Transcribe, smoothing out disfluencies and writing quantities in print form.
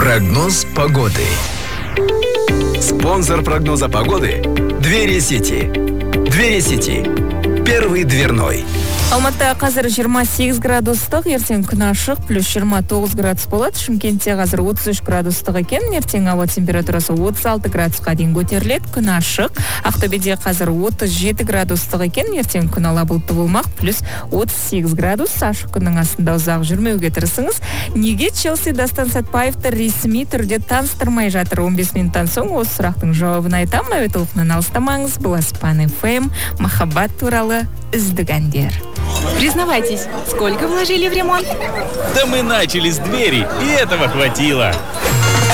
Прогноз погоды. Спонсор прогноза погоды – Двери Сити. Двери Сити. Первый дверной. Алматыда қазір 28 градустық, ертең күн ашық, плюс 29 градус болады. Шымкентте қазір 33 градустық екен, ертең ауа температурасы 36 градусқа дейін көтеріледі, күн ашық. Ақтөбеде қазір 37 градустық екен, ертең күн ала бұлтты болмақ, плюс 38 градус. Ашық күннің астында ұзақ жүрмеуге тырысыңыз. Неге Челси Дастан Сәтпаевты ресми түрде таныстырмай жатыр? 15 минуттан соң осы сұрақтың жауабын айтамын. Әуе толқынынан алыстамаңыз. Бұл Аспан ФМ, махаббат туралы үздік әндер. Признавайтесь, сколько вложили в ремонт? Да мы начали с двери, и этого хватило.